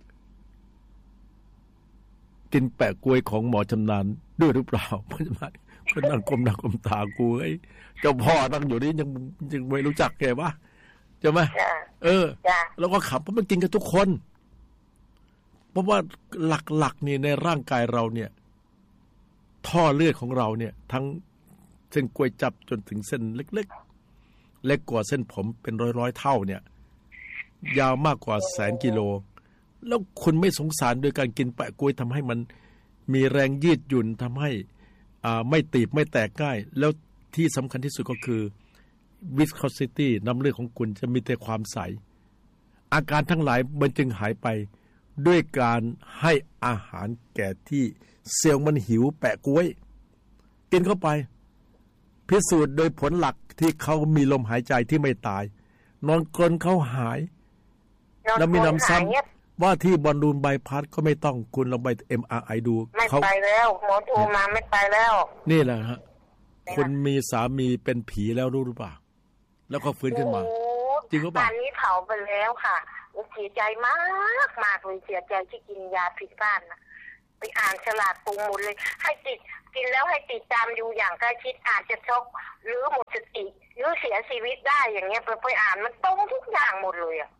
กินแปะกล้วยของหมอชำนาญด้วยหรือเปล่าพยาบาลก็นั่งก้มหน้าก้มตากูไอ้เจ้าพ่อนั่งอยู่นี่ยังยังไม่รู้จักแกวะใช่ไหมเออแล้วก็ขับเพราะมันกินกันทุกคนเพราะว่าหลักๆนี่ในร่างกายเราเนี่ยท่อเลือดของเราเนี่ยทั้งเส้นกล้วยจับจนถึงเส้นเล็กๆเล็กกว่าเส้นผมเป็นร้อยๆเท่าเนี่ยยาวมากกว่าแสนกิโลแล้วคุณไม่สงสารโดยการกินแปะกล้วยทำให้มันมีแรงยืดหยุ่นทำให้อ่าไม่ตีบไม่แตกง่ายแล้วที่สำคัญที่สุดก็คือ viscosity น้ำเลือดของคุณจะมีแต่ความใสอาการทั้งหลายมันจึงหายไปด้วยการให้อาหารแก่ที่เซลล์มันหิวแปะกล้วยกินเข้าไปพิสูจน์โดยผลหลักที่เขามีลมหายใจที่ไม่ตายนอนกรนเขาหายแล้วมีน้ำซ้ำว่าที่บอลลูนใบพัดก็ไม่ต้องคุณลองไป เอ็ม อาร์ ไอ ดูไม่ไปแล้วหมอโทรมาไม่ไปแล้วนี่แหละฮะคุณมีสามีเป็นผีแล้วรู้หรือเปล่าแล้วก็ฟื้นขึ้นมาจริงหรือเปล่าตอนนี้เผาไปแล้วค่ะเสียใจมากมากเลยเสียใจที่กินยาผิดพลาดนะไปอ่านฉลากปรุงหมดเลยให้ติดกินแล้วให้ติดตามอยู่อย่างใกล้ชิดอาจจะช็อกหรือหมดสติหรือเสียชีวิตได้อย่างเงี้ยไปไปอ่านมันตรงทุกอย่างหมดเลยอ่ะ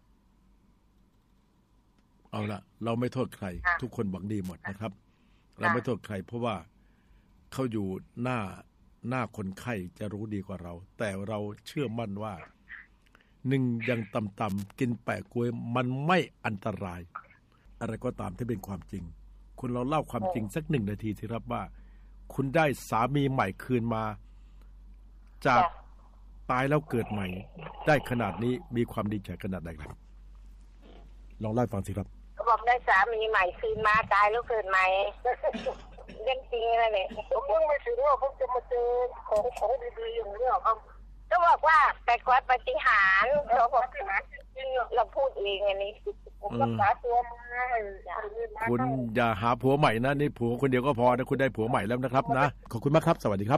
เอาละเราไม่โทษใครทุกคนหวังดีหมดนะครับเราไม่โทษใครเพราะว่าเขาอยู่หน้าหน้าคนไข้จะรู้ดีกว่าเราแต่เราเชื่อมั่นว่าหนึ่งยังต่ำๆกินแปะกล้วยมันไม่อันตรายอะไรก็ตามที่เป็นความจริงคุณเราเล่าความจริงสักหนึ่งนาทีสิครับว่าคุณได้สามีใหม่คืนมาจากตายแล้วเกิดใหม่ได้ขนาดนี้มีความดีใจขนาดไหนครับลองเล่าฟังสิครับเขาบอกได้สามีใหม่คืนมาตายแล้วเกิดใหม่เรื่องจริงอะไรเนี่ยผมยังไม่ถึงว่าผมจะมาเจอของของดีๆอย่างนี้หรอกครับก็บอกว่าแต่กว่าปฏิหารเราบอกปฏิหารจริงๆเราพูดเองอันนี้ผมรักษาตัวมาคุณอย่าหาผัวใหม่นะนี่ผัวคนเดียวก็พอนะคุณได้ผัวใหม่แล้วนะครับนะขอบคุณมากครับสวัสดีครับ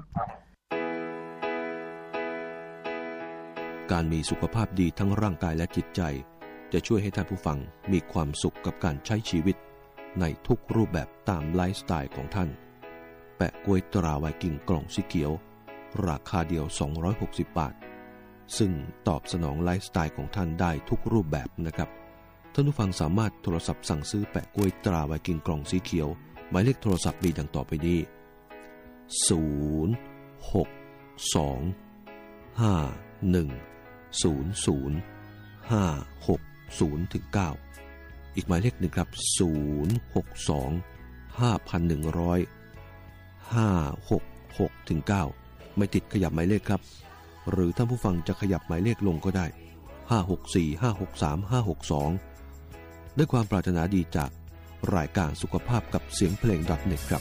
การมีสุขภาพดีทั้งร่างกายและจิตใจจะช่วยให้ท่านผู้ฟังมีความสุขกับการใช้ชีวิตในทุกรูปแบบตามไลฟ์สไตล์ของท่านแปะกล้วยตราไวกิ้งกล่องสีเขียวราคาเดียวสองร้อยหกสิบบาทซึ่งตอบสนองไลฟ์สไตล์ของท่านได้ทุกรูปแบบนะครับท่านผู้ฟังสามารถโทรศัพท์สั่งซื้อแปะกล้วยตราไวกิ้งกล่องสีเขียวหมายเลขโทรศัพท์มีดังต่อไปนี้ศูนย์ หก สอง ห้า หนึ่ง ศูนย์ ศูนย์ ห้า หก ศูนย์ ถึง เก้าอีกหมายเลขหนึ่งครับศูนย์ หก สอง ห้า หนึ่ง ศูนย์ ห้า หก หก ถึง เก้าไม่ติดขยับหมายเลขครับหรือท่านผู้ฟังจะขยับหมายเลขลงก็ได้ห้า หก สี่ ห้า หก สาม ห้า หก สองด้วยความปรารถนาดีจากรายการสุขภาพกับเสียงเพลง .net ครับ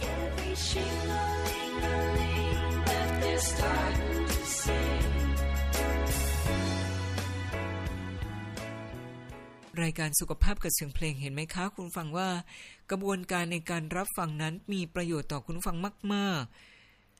รายการสุขภาพกับเสียงเพลงเห็นไหมคะคุณฟังว่ากระบวนการในการรับฟังนั้นมีประโยชน์ต่อคุณฟังมากๆ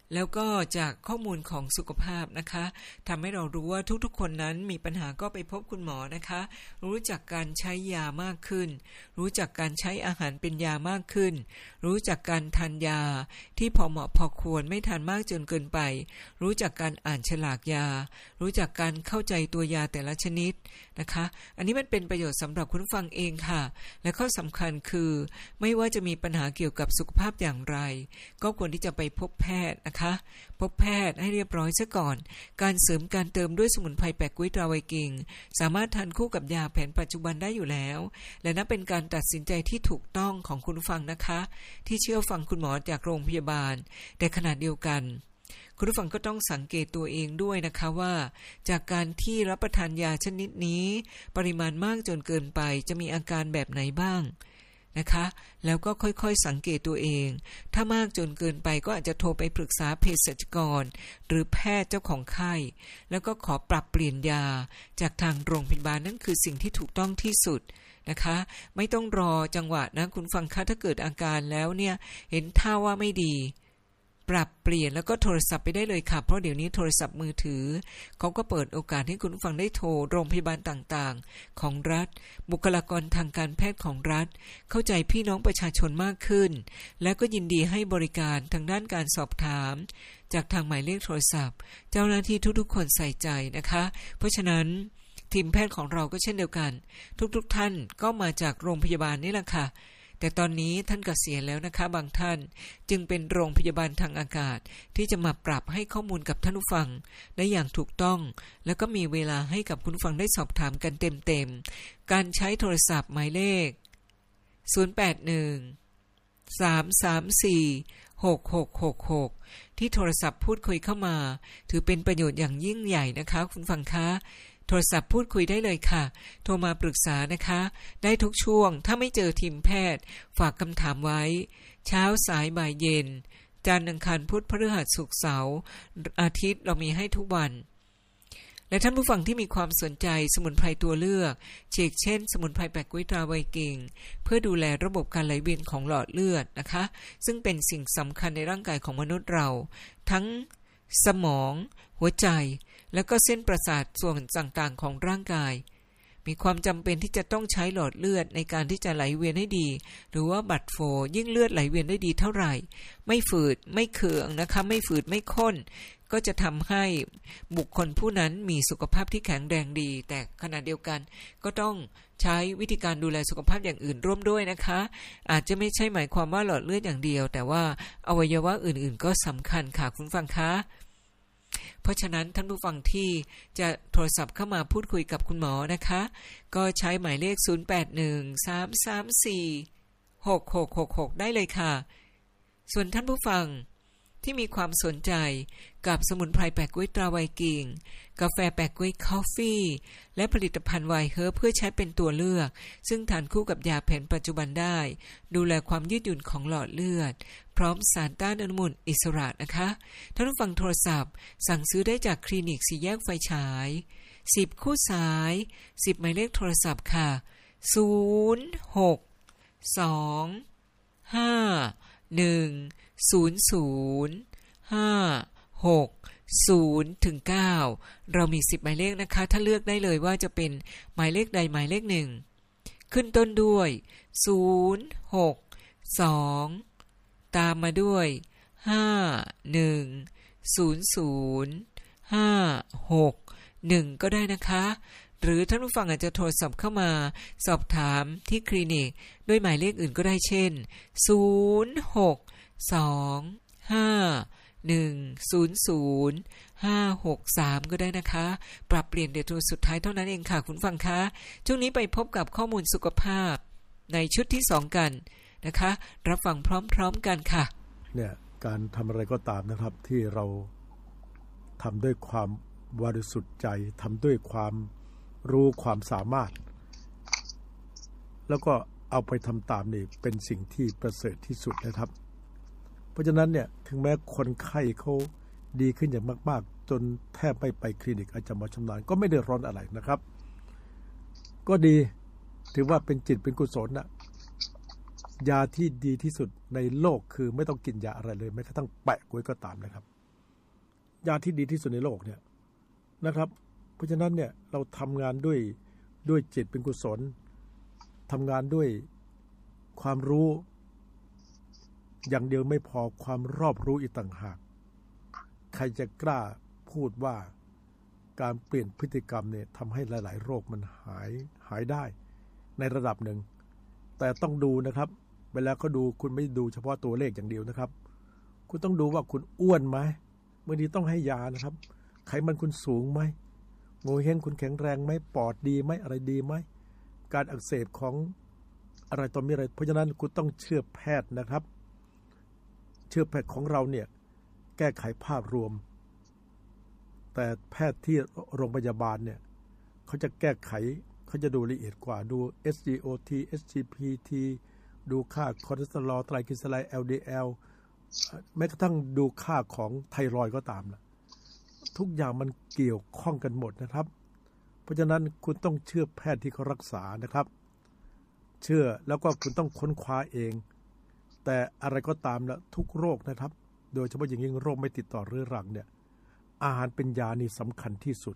แล้วก็จากข้อมูลของสุขภาพนะคะทำให้เรารู้ว่าทุกๆคนนั้นมีปัญหาก็ไปพบคุณหมอนะคะรู้จักการใช้ยามากขึ้นรู้จักการใช้อาหารเป็นยามากขึ้นรู้จักการทานยาที่พอเหมาะพอควรไม่ทานมากจนเกินไปรู้จักการอ่านฉลากยารู้จักการเข้าใจตัวยาแต่ละชนิดนะคะอันนี้มันเป็นประโยชน์สำหรับคุณฟังเองค่ะและข้อสำคัญคือไม่ว่าจะมีปัญหาเกี่ยวกับสุขภาพอย่างไรก็ควรที่จะไปพบแพทย์นะคะพบแพทย์ให้เรียบร้อยซะก่อนการเสริมการเติมด้วยสมุนไพรแปะกุ้ยตราไวกิงสามารถทานคู่กับยาแผนปัจจุบันได้อยู่แล้วและนับเป็นการตัดสินใจที่ถูกต้องของคุณฟังนะคะที่เชื่อฟังคุณหมอจากโรงพยาบาลแต่ขณะเดียวกันคุณผู้ฟังก็ต้องสังเกตตัวเองด้วยนะคะว่าจากการที่รับประทานยาชนิดนี้ปริมาณมากจนเกินไปจะมีอาการแบบไหนบ้างนะคะแล้วก็ค่อยๆสังเกตตัวเองถ้ามากจนเกินไปก็อาจจะโทรไปปรึกษาเภสัชกรหรือแพทย์เจ้าของไข้แล้วก็ขอปรับเปลี่ยนยาจากทางโรงพยาบาลนั่นคือสิ่งที่ถูกต้องที่สุดนะคะไม่ต้องรอจังหวะนะคุณฟังคะถ้าเกิดอาการแล้วเนี่ยเห็นท่าว่าไม่ดีปรับเปลี่ยนแล้วก็โทรศัพท์ไปได้เลยค่ะเพราะเดี๋ยวนี้โทรศัพท์มือถือเขาก็เปิดโอกาสให้คุณฟังได้โทรโรงพยาบาลต่างๆของรัฐบุคลากรทางการแพทย์ของรัฐเข้าใจพี่น้องประชาชนมากขึ้นและก็ยินดีให้บริการทางด้านการสอบถามจากทางหมายเลขโทรศัพท์เจ้าหน้าที่ทุกๆคนใส่ใจนะคะเพราะฉะนั้นทีมแพทย์ของเราก็เช่นเดียวกันทุกๆท่านก็มาจากโรงพยาบาลนี่แหละค่ะแต่ตอนนี้ท่านเกษียณแล้วนะคะบางท่านจึงเป็นโรงพยาบาลทางอากาศที่จะมาปรับให้ข้อมูลกับท่านผู้ฟังได้อย่างถูกต้องแล้วก็มีเวลาให้กับคุณผู้ฟังได้สอบถามกันเต็มๆการใช้โทรศัพท์หมายเลขศูนย์ แปด หนึ่ง สาม สาม สี่ หก หก หก หกที่โทรศัพท์พูดคุยเข้ามาถือเป็นประโยชน์อย่างยิ่งใหญ่นะคะคุณฟังคะโทรศัพท์พูดคุยได้เลยค่ะโทรมาปรึกษานะคะได้ทุกช่วงถ้าไม่เจอทีมแพทย์ฝากคำถามไว้เช้าสายบ่ายเย็นจันทร์อังคารพุธพฤหัสศุกร์เสาร์อาทิตย์เรามีให้ทุกวันและท่านผู้ฟังที่มีความสนใจสมุนไพรตัวเลือกเช่นเช่นสมุนไพรแปะกุ้ยตราไวกิงเพื่อดูแลระบบการไหลเวียนของหลอดเลือดนะคะซึ่งเป็นสิ่งสำคัญในร่างกายของมนุษย์เราทั้งสมองหัวใจแล้วก็เส้นประสาทส่วนต่างๆของร่างกายมีความจำเป็นที่จะต้องใช้หลอดเลือดในการที่จะไหลเวียนให้ดีหรือว่าบัดโฟยิ่งเลือดไหลเวียนได้ดีเท่าไหร่ไม่ฝืดไม่เคืองนะคะไม่ฝืดไม่ข้นก็จะทำให้บุคคลผู้นั้นมีสุขภาพที่แข็งแรงดีแต่ขณะเดียวกันก็ต้องใช้วิธีการดูแลสุขภาพอย่างอื่นร่วมด้วยนะคะอาจจะไม่ใช่หมายความว่าหลอดเลือดอย่างเดียวแต่ว่าอวัยวะอื่นๆก็สำคัญค่ะคุณฟังคะเพราะฉะนั้นท่านผู้ฟังที่จะโทรศัพท์เข้ามาพูดคุยกับคุณหมอนะคะก็ใช้หมายเลขศูนย์ แปด หนึ่ง สาม สาม สี่ หก หก หก หกได้เลยค่ะส่วนท่านผู้ฟังที่มีความสนใจกับสมุนไพรแปะกุ้ยตราไวกิงกาแฟแปะกุ้ยคอฟฟี่และผลิตภัณฑ์ไวเฮิร์บเพื่อใช้เป็นตัวเลือกซึ่งทานคู่กับยาแผนปัจจุบันได้ดูแลความยืดหยุ่นของหลอดเลือดพร้อมสารต้านอนุมูลอิสระนะคะท่านผู้ฟังโทรศัพท์สั่งซื้อได้จากคลินิกสี่แยกไฟฉายสิบคู่สายสิบหมายเลขโทรศัพท์ค่ะศูนย์ หก สอง ห้า หนึ่ง ศูนย์ ศูนย์ ห้า หก ศูนย์ ถึง เก้าเรามีสิบหมายเลขนะคะถ้าเลือกได้เลยว่าจะเป็นหมายเลขใดหมายเลขหนึ่งขึ้นต้นด้วยศูนย์ หก สองตามมาด้วยห้า หนึ่ง ศูนย์ ศูนย์ ห้า หก หนึ่งก็ได้นะคะหรือท่านผู้ฟังอาจจะโทรศัพท์เข้ามาสอบถามที่คลินิกด้วยหมายเลขอื่นก็ได้เช่นศูนย์ หก สอง ห้า หนึ่ง ศูนย์ ศูนย์ ห้า หก สามก็ได้นะคะปรับเปลี่ยนเดี๋ยวตัวสุดท้ายเท่านั้นเองค่ะคุณฟังคะช่วงนี้ไปพบกับข้อมูลสุขภาพในชุดที่สองกันนะคะรับฟังพร้อมๆกันค่ะเนี่ยการทำอะไรก็ตามนะครับที่เราทำด้วยความบริสุทธิ์ใจทำด้วยความรู้ความสามารถแล้วก็เอาไปทำตามนี่เป็นสิ่งที่ประเสริฐที่สุดนะครับเพราะฉะนั้นเนี่ยถึงแม้คนไข้เขาดีขึ้นอย่างมากๆจนแทบไม่ไปคลินิกอาจจะมาชำนาญก็ไม่ได้ร้อนอะไรนะครับก็ดีถือว่าเป็นจิตเป็นกุศลนะยาที่ดีที่สุดในโลกคือไม่ต้องกินยาอะไรเลยแม้กระทั่งแปะกล้วยก็ตามนะครับยาที่ดีที่สุดในโลกเนี่ยนะครับเพราะฉะนั้นเนี่ยเราทำงานด้วยด้วยจิตเป็นกุศลทำงานด้วยความรู้อย่างเดียวไม่พอความรอบรู้อีกต่างหากใครจะกล้าพูดว่าการเปลี่ยนพฤติกรรมเนี่ยทำให้หลายๆโรคมันหายหายได้ในระดับหนึ่งแต่ต้องดูนะครับเวลาเขาดูคุณไม่ดูเฉพาะตัวเลขอย่างเดียวนะครับคุณต้องดูว่าคุณอ้วนไหมบางทีต้องให้ยานะครับไขมันคุณสูงไหมโงเห้งคุณแข็งแรงไหมปอดดีไหมอะไรดีไหมการอักเสบของอะไรต่อมีอะไรเพราะฉะนั้นคุณต้องเชื่อแพทย์นะครับเชื่อแพทย์ของเราเนี่ยแก้ไขภาพรวมแต่แพทย์ที่โรงพยาบาลเนี่ยเขาจะแก้ไขเขาจะดูละเอียดกว่าดู เอส จี โอ ที เอส จี พี ที ดูค่าคอเลสเตอรอลไตรกลีเซอไรด์ แอล ดี แอล แม้กระทั่งดูค่าของไทรอยด์ก็ตามนะทุกอย่างมันเกี่ยวข้องกันหมดนะครับเพราะฉะนั้นคุณต้องเชื่อแพทย์ที่เขารักษานะครับเชื่อแล้วก็คุณต้องค้นคว้าเองแต่อะไรก็ตามนะทุกโรคนะครับโดยเฉพาะอย่างยิ่งโรคไม่ติดต่อเรื้อรังเนี่ยอาหารเป็นยานี่สำคัญที่สุด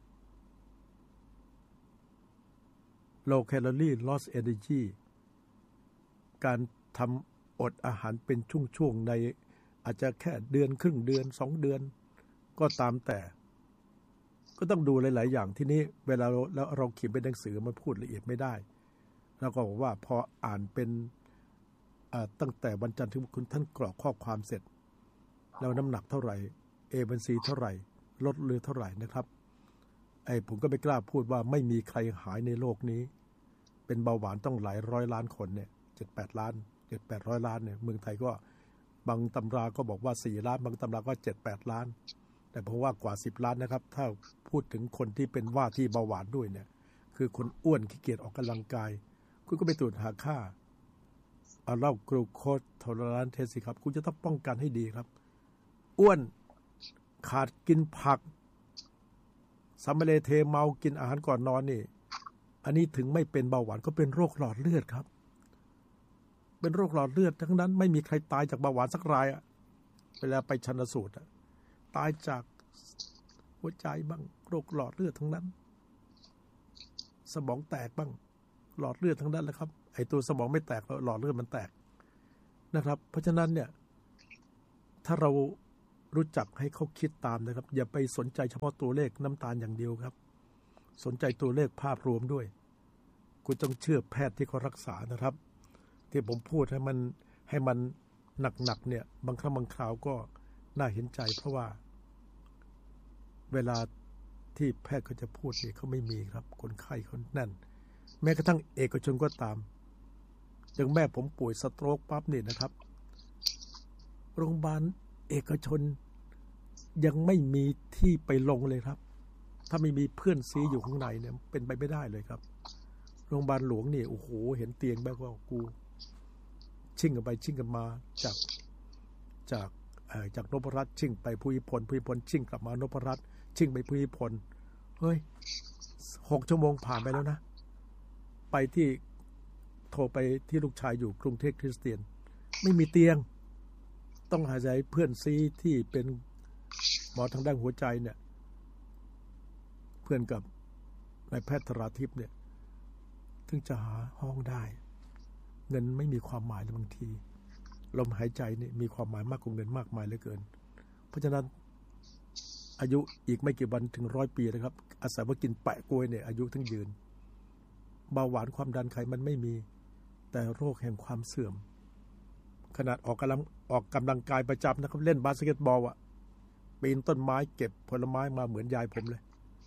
low calorie loss energy การทำอดอาหารเป็นช่วงๆในอาจจะแค่เดือนครึ่งเดือนสองเดือนก็ตามแต่ก็ต้องดูหลายๆอย่างที่นี้เวลาเราเราเขียนเป็นหนังสือมันพูดละเอียดไม่ได้แล้วก็บอกว่าพออ่านเป็นตั้งแต่วันจันทร์ถึงคุณท่านกรอกข้อความเสร็จแล้วน้ำหนักเท่าไหร่ เอ วัน ซี เท่าไหร่ลดเหลือเท่าไหร่นะครับไอ้ผมก็ไม่กล้าพูดว่าไม่มีใครหายในโลกนี้เป็นเบาหวานต้องหลายร้อยล้านคนเนี่ยเจ็ดแปดล้านเจ็ดแปดร้อยล้านเนี่ยเมืองไทยก็บางตำราก็บอกว่าสี่ล้านบางตำราก็เจ็ดแปดล้านแต่เพราะว่ากว่าสิบล้านนะครับถ้าพูดถึงคนที่เป็นว่าที่เบาหวานด้วยเนี่ยคือคนอ้วนขี้เกียจออกกำลังกายคุณก็ไปตรวจหาค่าเอาเล่ากลูโคสทอเลอเรนซ์เทสสิครับคุณจะต้องป้องกันให้ดีครับอ้วนขาดกินผักสัมมาเลเทเมากินอาหารก่อนนอนนี่อันนี้ถึงไม่เป็นเบาหวานก็เป็นโรคหลอดเลือดครับเป็นโรคหลอดเลือดทั้งนั้นไม่มีใครตายจากเบาหวานสักรายอะเวลาไปชันสูตรอะตายจากหัวใจบ้างโรคหลอดเลือดทั้งนั้นสมองแตกบ้างหลอดเลือดทั้งนั้นแหละครับไอ้ตัวสมองไม่แตกหลอดเลือดมันแตกนะครับเพราะฉะนั้นเนี่ยถ้าเรารู้จักให้เขาคิดตามนะครับอย่าไปสนใจเฉพาะตัวเลขน้ำตาลอย่างเดียวครับสนใจตัวเลขภาพรวมด้วยคุณต้องเชื่อแพทย์ที่เขารักษานะครับที่ผมพูดให้มันให้มันหนักๆเนี่ยบางครั้งบางคราวก็น่าเห็นใจเพราะว่าเวลาที่แพทย์เขาจะพูดนี่เขาไม่มีครับคนไข้เขาแน่นแม้กระทั่งเอกชนก็ตามอย่างแม่ผมป่วยสโตรกปั๊บนี่นะครับโรงพยาบาลเอกชนยังไม่มีที่ไปลงเลยครับถ้าไม่มีเพื่อนซีอยู่ข้างในเนี่ยเป็นไปไม่ได้เลยครับโรงพยาบาลหลวงนี่โอ้โหเห็นเตียงแบบว่ากูชิ่งกันไปชิ่งกันมาจากจากจากนพรัตน์ชิ่งไปภูมิพลภูมิพลชิ่งกลับมานพรัตน์ชิ่งไปภูมิพลเฮ้ยหกชั่วโมงผ่านไปแล้วนะไปที่โทรไปที่ลูกชายอยู่กรุงเทพคริสเตียนไม่มีเตียงต้องหาใจเพื่อนซีที่เป็นหมอทางด้านหัวใจเนี่ยเพื่อนกับนายแพทย์ธราทิพย์เนี่ยถึงจะหาห้องได้เงินไม่มีความหมายเลยบางทีลมหายใจนี่มีความหมายมากกว่าเงินมากมายเหลือเกินเพราะฉะนั้นอายุอีกไม่กี่วันถึงร้อยปีนะครับอาศัยว่ากินแปะกล้วยเนี่ยอายุถึงยืนเบาหวานความดันไขมันไม่มีแต่โรคแห่งความเสื่อมขนาดออกกำลังออกกำลังกายประจำนะครับเล่นบาสเกตบอลอ่ะปีนต้นไม้เก็บผลไม้มาเหมือนยายผมเลย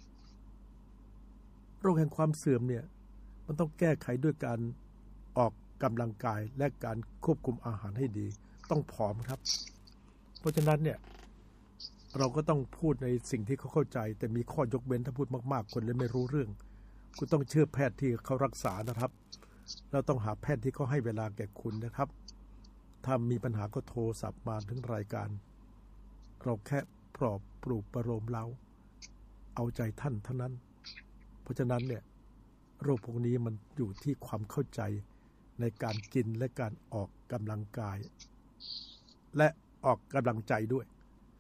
โรคแห่งความเสื่อมเนี่ยมันต้องแก้ไขด้วยการออกกำลังกายและการควบคุมอาหารให้ดีต้องผอมครับเพราะฉะนั้นเนี่ยเราก็ต้องพูดในสิ่งที่เขาเข้าใจแต่มีข้อยกเว้นถ้าพูดมากๆคนเลยไม่รู้เรื่องคุณต้องเชื่อแพทย์ที่เขารักษานะครับเราต้องหาแพทย์ที่เขาให้เวลาแก่คุณนะครับถ้ามีปัญหาก็โทรศัพท์มาถึงรายการเราแค่ปลอบปลูกประโลมเราเอาใจท่านเท่านั้นเพราะฉะนั้นเนี่ยโรคพวกนี้มันอยู่ที่ความเข้าใจในการกินและการออกกำลังกายและออกกำลังใจด้วย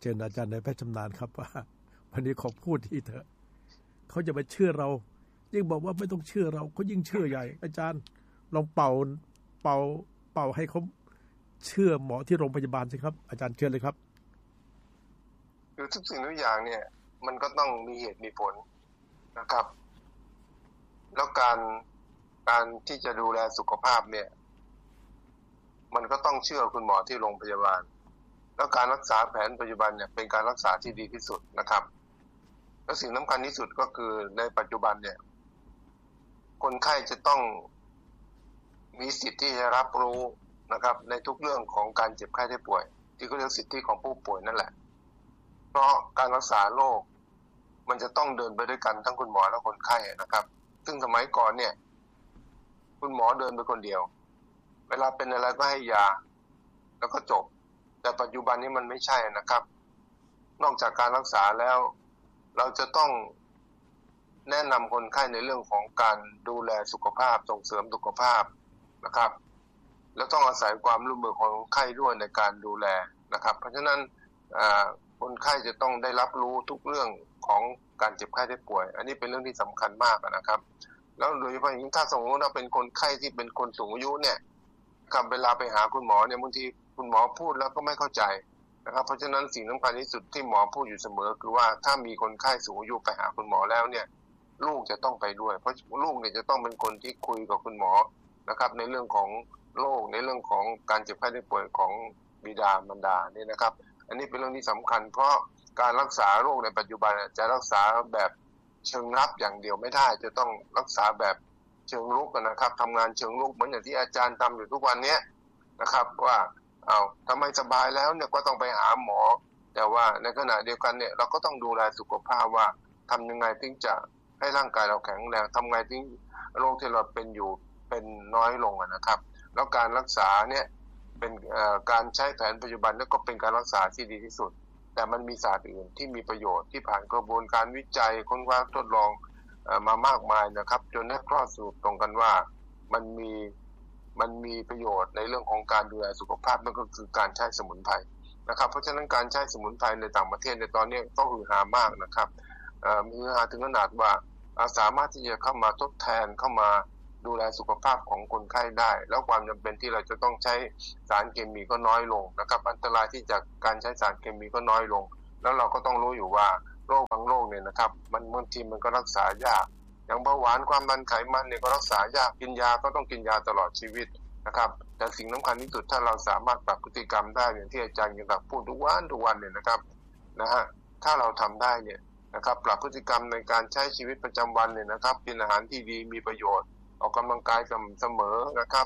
เชิญอาจารย์นายแพทย์ชำนาญครับว่าวันนี้ขอพูดทีเถอะเขาจะมาเชื่อเรายิ่งบอกว่าไม่ต้องเชื่อเราเขายิ่งเชื่อใหญ่อาจารย์ลองเป่าเป่าเป่าให้เขาเชื่อหมอที่โรงพยาบาลสิครับอาจารย์เชิญเลยครับคือทุกสิ่งทุกอย่างเนี่ยมันก็ต้องมีเหตุมีผลนะครับแล้วการการที่จะดูแลสุขภาพเนี่ยมันก็ต้องเชื่อคุณหมอที่โรงพยาบาลแล้วการรักษาแผนปัจจุบันเนี่ยเป็นการรักษาที่ดีที่สุดนะครับแล้วสิ่งสำคัญที่สุดก็คือในปัจจุบันเนี่ยคนไข้จะต้องมีสิทธิ์ที่จะรับรู้นะครับในทุกเรื่องของการเจ็บไข้ได้ป่วยที่เขาเรียกสิทธิของผู้ป่วยนั่นแหละเพราะการรักษาโรคมันจะต้องเดินไปด้วยกันทั้งคุณหมอและคนไข้นะครับซึ่งสมัยก่อนเนี่ยคุณหมอเดินไปคนเดียวเวลาเป็นอะไรก็ให้ยาแล้วก็จบแต่ปัจจุบันนี้มันไม่ใช่นะครับนอกจากการรักษาแล้วเราจะต้องแนะนำคนไข้ในเรื่องของการดูแลสุขภาพส่งเสริมสุขภาพนะครับแล้วต้องอาศัยความร่วมมือของคนไข้ด้วยในการดูแลนะครับเพราะฉะนั้นคนไข้จะต้องได้รับรู้ทุกเรื่องของการเจ็บไข้ได้ป่วยอันนี้เป็นเรื่องที่สำคัญมากนะครับแล้วโดยเฉพาะอย่างยิ่งถ้าสมมติว่าเป็นคนไข้ที่เป็นคนสูงอายุเนี่ยครับเวลาไปหาคุณหมอเนี่ยบางทีคุณหมอพูดแล้วก็ไม่เข้าใจนะครับเพราะฉะนั้นสิ่งสำคัญที่สุดที่หมอพูดอยู่เสมอคือว่าถ้ามีคนไข้สูงอายุไปหาคุณหมอแล้วเนี่ยลูกจะต้องไปด้วยเพราะลูกเนี่ยจะต้องเป็นคนที่คุยกับคุณหมอนะครับในเรื่องของโรคในเรื่องของการเจ็บไข้ได้ป่วยของบิดามารดาเนี่ยนะครับอันนี้เป็นเรื่องที่สำคัญเพราะการรักษาโรคในปัจจุบันจะรักษาแบบเชิงรับอย่างเดียวไม่ได้จะต้องรักษาแบบเชิงรุกนะครับทำงานเชิงรุกเหมือนอย่างที่อาจารย์ทำอยู่ทุกวันนี้นะครับว่าเอาทำไมสบายแล้วเนี่ยก็ต้องไปหาหมอแต่ว่าในขณะเดียวกันเนี่ยเราก็ต้องดูแลสุขภาพว่าทำยังไงถึงจะให้ร่างกายเราแข็งแรงทำไงถึงโรคที่เราเป็นอยู่เป็นน้อยลงนะครับแล้วการรักษาเนี่ยเป็นการใช้แผนปัจจุบันแล้วก็เป็นการรักษาที่ดีที่สุดแต่มันมีศาสตร์อื่นที่มีประโยชน์ที่ผ่านกระบวนการวิจัยค้นคว้าทดลองมามากมายนะครับจนได้ข้อสรุปตรงกันว่ามันมีมันมีประโยชน์ในเรื่องของการดูแลสุขภาพนั่นก็คือการใช้สมุนไพรนะครับเพราะฉะนั้นการใช้สมุนไพรในต่างประเทศในตอนนี้ก็ฮือฮามากนะครับมีฮือฮาถึงขนาดว่าสามารถที่จะเข้ามาทดแทนเข้ามาดูแลสุขภาพของคนไข้ได้แล้วความจำเป็นที่เราจะต้องใช้สารเคมีก็น้อยลงนะครับอันตรายที่จากการใช้สารเคมีก็น้อยลงแล้วเราก็ต้องรู้อยู่ว่าโรคบางโรคเนี่ยนะครับมันบางทีมันก็รักษายากอย่างเบาหวานความดันไขมันเนี่ยก็รักษายากกินยาก็ต้องกินยาตลอดชีวิตนะครับแต่สิ่งสำคัญที่สุดถ้าเราสามารถปรับพฤติกรรมได้อย่างที่อาจารย์ยังพูดทุกวันทุกวันเนี่ยนะครับนะฮะถ้าเราทำได้เนี่ยนะครับปรับพฤติกรรมในการใช้ชีวิตประจำวันเนี่ยนะครับกินอาหารที่ดีมีประโยชน์ออกกำลังกายสม่ำเสมอนะครับ